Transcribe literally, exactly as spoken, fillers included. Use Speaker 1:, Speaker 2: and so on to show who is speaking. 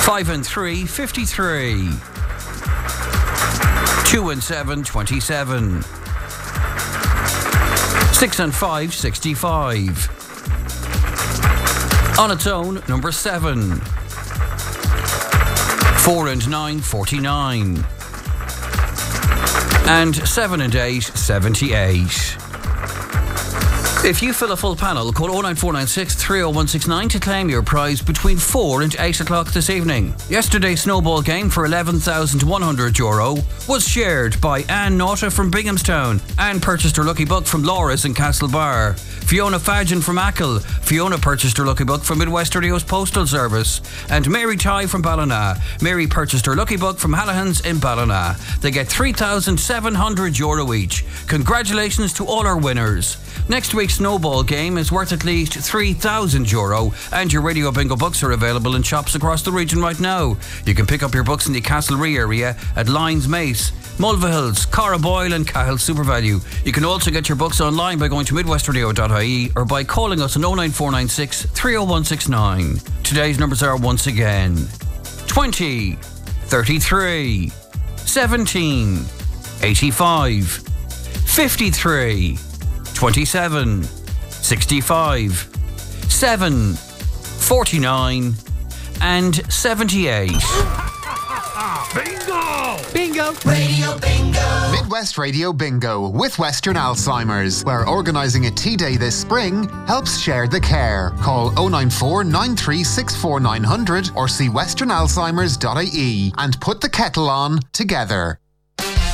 Speaker 1: Five and three, fifty-three. Two and seven, twenty-seven. Six and five, sixty-five. On its own, number seven. Four and nine, forty-nine. And seven and eight, seventy-eight. If you fill a full panel, call oh nine four nine six, three oh one six nine to claim your prize between four and eight o'clock this evening. Yesterday's snowball game for eleven thousand one hundred euro was shared by Anne Naughta from Binghamstown. Anne purchased her lucky book from Laura's in Castlebar. Fiona Fadgen from Achill. Fiona purchased her lucky book from Midwest Radio's Postal Service. And Mary Ty from Ballina. Mary purchased her lucky book from Hallahan's in Ballina. They get three thousand seven hundred euro each. Congratulations to all our winners. Next week's snowball game is worth at least three thousand euro, and your Radio Bingo books are available in shops across the region right now. You can pick up your books in the Castlerea area at Lyons Mace, Mulvihills, Carraboyle and Cahill SuperValue. You can also get your books online by going to midwest radio dot I E or by calling us on oh nine four nine six, three oh one six nine. Today's numbers are once again twenty, thirty-three, seventeen, eighty-five, fifty-three, twenty-seven, sixty-five, seven, forty-nine, and seventy-eight.
Speaker 2: Bingo!
Speaker 3: Bingo!
Speaker 4: Radio Bingo!
Speaker 5: Midwest Radio Bingo with Western Alzheimer's, where organising a tea day this spring helps share the care. Call oh nine four nine three six four nine hundred or see western alzheimers dot I E and put the kettle on together.